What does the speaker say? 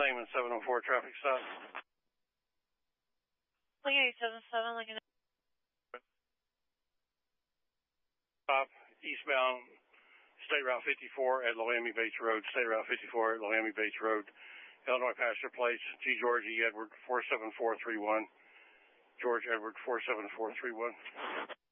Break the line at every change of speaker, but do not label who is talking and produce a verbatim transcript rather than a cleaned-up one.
Lehman seven oh four traffic stop.
Lincoln eight seven seven, Lincoln.
Stop eastbound State Route fifty-four at Loami Bates Road. State Route fifty-four at Loami Bates Road. Illinois passenger plates G. George E. Edward four seven four three one. George Edward four seven four three one.